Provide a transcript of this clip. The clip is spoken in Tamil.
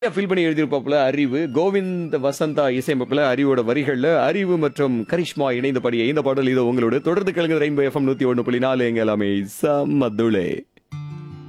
ஃபீல் பண்ணி எழுதியிருப்பாப்புல அறிவு. கோவிந்த் வசந்தா இசையமைப்புல அறிவோட வரிகள்ல அறிவு மற்றும் கரிஷ்மா இணைந்த பாடிய இந்த பாடல் இதோ உங்களோட தொடர்ந்து கேளுங்க ரெயின்போ எஃப்எம் 101.4 எங்க எல்லாமே சமதுளே.